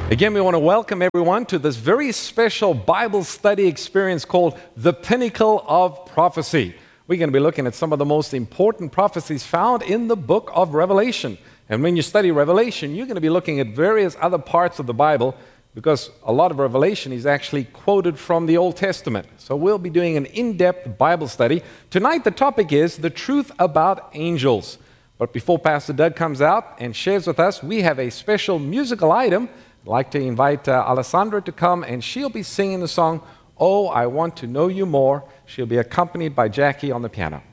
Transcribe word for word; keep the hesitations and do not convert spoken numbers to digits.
Again, we want to welcome everyone to this very special Bible study experience called The Pinnacle of Prophecy. We're going to be looking at some of the most important prophecies found in the book of Revelation. And when you study Revelation, you're going to be looking at various other parts of the Bible because a lot of Revelation is actually quoted from the Old Testament. So we'll be doing an in-depth Bible study. Tonight, the topic is the truth about angels. But before Pastor Doug comes out and shares with us, we have a special musical item. I'd like to invite uh, Alessandra to come, and she'll be singing the song, "Oh, I Want to Know You More." She'll be accompanied by Jackie on the piano.